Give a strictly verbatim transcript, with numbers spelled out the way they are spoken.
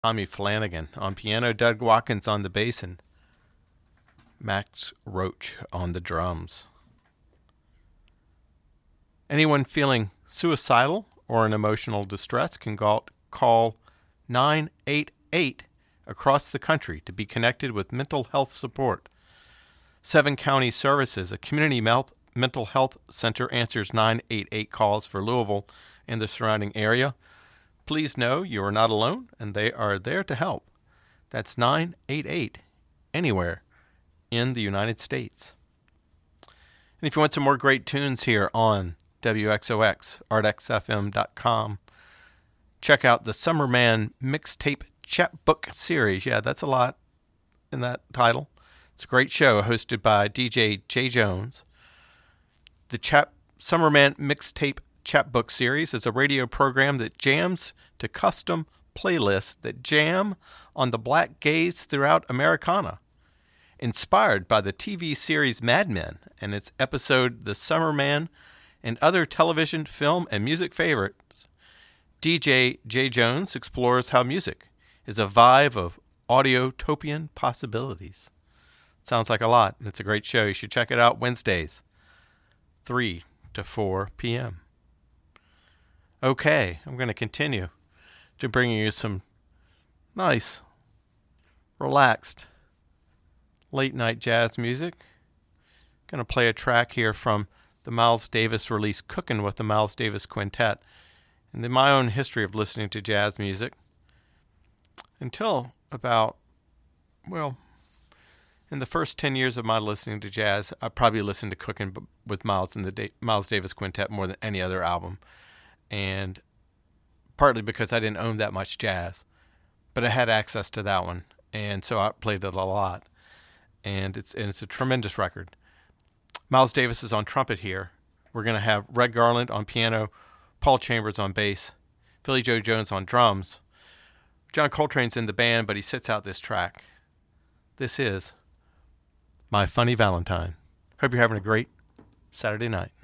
Tommy Flanagan on piano, Doug Watkins on the bass, and Max Roach on the drums. Anyone feeling suicidal or in emotional distress can call nine eight eight across the country to be connected with mental health support. Seven County Services, a community mental health center, answers nine eight eight calls for Louisville and the surrounding area. Please know you are not alone, and they are there to help. That's nine eight eight, anywhere in the United States. And if you want some more great tunes here on W X O X, art x f m dot com, check out the Summerman Mixtape Chapbook Series. Yeah, that's a lot in that title. It's a great show hosted by D J Jay Jones. The Chap Summerman Mixtape Chapbook Series is a radio program that jams to custom playlists that jam on the black gaze throughout Americana. Inspired by the T V series Mad Men and its episode The Summerman and other television, film, and music favorites, D J Jay Jones explores how music is a vibe of audio-topian possibilities. Sounds like a lot, and it's a great show. You should check it out Wednesdays, three to four p.m. Okay, I'm going to continue to bring you some nice, relaxed, late-night jazz music. Going to play a track here from the Miles Davis release, Cookin' with the Miles Davis Quintet, and in my own history of listening to jazz music. Until about, well, in the first ten years of my listening to jazz, I probably listened to Cookin' with Miles and the da- Miles Davis Quintet more than any other album. And partly because I didn't own that much jazz, but I had access to that one, and so I played it a lot. And it's and it's a tremendous record. Miles Davis is on trumpet here. We're going to have Red Garland on piano, Paul Chambers on bass, Philly Joe Jones on drums. John Coltrane's in the band, but he sits out this track. This is My Funny Valentine. Hope you're having a great Saturday night.